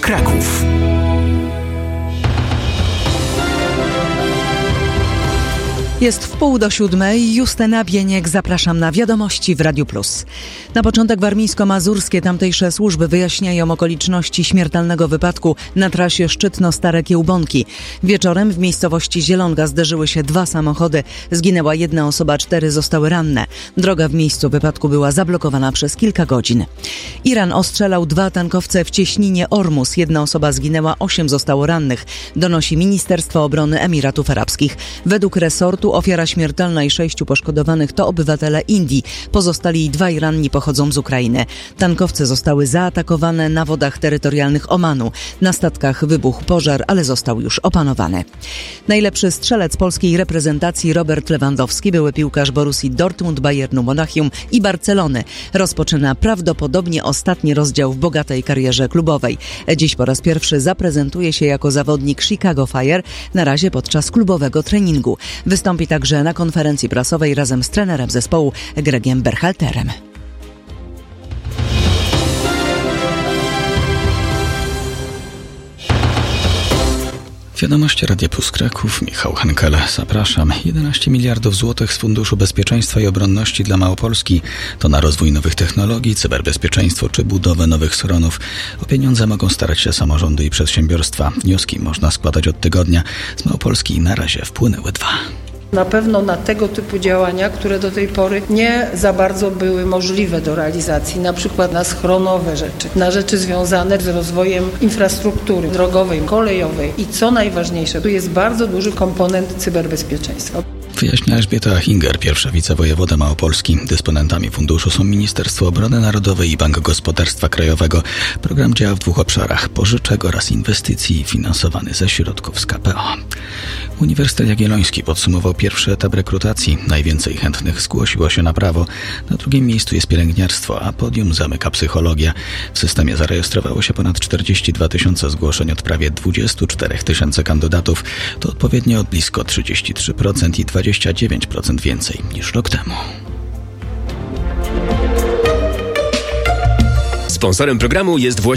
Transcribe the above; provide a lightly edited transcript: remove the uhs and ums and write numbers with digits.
Kraków. Jest 6:45. Justyna Bieniek, zapraszam na wiadomości w Radiu Plus. Na początek warmińsko-mazurskie tamtejsze służby wyjaśniają okoliczności śmiertelnego wypadku na trasie Szczytno-Stare Kiełbonki. Wieczorem w miejscowości Zielonga zderzyły się 2 samochody. Zginęła 1 osoba, 4 zostały ranne. Droga w miejscu wypadku była zablokowana przez kilka godzin. Iran ostrzelał 2 tankowce w cieśninie Ormus. 1 osoba zginęła, 8 zostało rannych, donosi Ministerstwo Obrony Emiratów Arabskich. Według resortu ofiara śmiertelna i 6 poszkodowanych to obywatele Indii. Pozostali 2 ranni pochodzą z Ukrainy. Tankowce zostały zaatakowane na wodach terytorialnych Omanu. Na statkach wybuchł pożar, ale został już opanowany. Najlepszy strzelec polskiej reprezentacji Robert Lewandowski, były piłkarz Borussii Dortmund, Bayernu Monachium i Barcelony, rozpoczyna prawdopodobnie ostatni rozdział w bogatej karierze klubowej. Dziś po raz pierwszy zaprezentuje się jako zawodnik Chicago Fire, na razie podczas klubowego treningu. Wystąpi także na konferencji prasowej razem z trenerem zespołu Gregiem Berhalterem. Wiadomości Radia Plus Kraków, Michał Henkele, zapraszam. 11 miliardów złotych z Funduszu Bezpieczeństwa i Obronności dla Małopolski to na rozwój nowych technologii, cyberbezpieczeństwo czy budowę nowych schronów. O pieniądze mogą starać się samorządy i przedsiębiorstwa. Wnioski można składać od tygodnia. Z Małopolski na razie wpłynęły 2. Na pewno na tego typu działania, które do tej pory nie za bardzo były możliwe do realizacji, na przykład na schronowe rzeczy, na rzeczy związane z rozwojem infrastruktury drogowej, kolejowej i co najważniejsze, tu jest bardzo duży komponent cyberbezpieczeństwa. Wyjaśnia Elżbieta Hinger, pierwsza wicewojewoda Małopolski. Dysponentami funduszu są Ministerstwo Obrony Narodowej i Bank Gospodarstwa Krajowego. Program działa w 2 obszarach: pożyczek oraz inwestycji, finansowany ze środków z KPO. Uniwersytet Jagielloński podsumował pierwszy etap rekrutacji. Najwięcej chętnych zgłosiło się na prawo. Na 2. miejscu jest pielęgniarstwo, a podium zamyka psychologia. W systemie zarejestrowało się ponad 42 000 zgłoszeń od prawie 24 000 kandydatów. To odpowiednio blisko 33% i 29% więcej niż rok temu. Sponsorem programu jest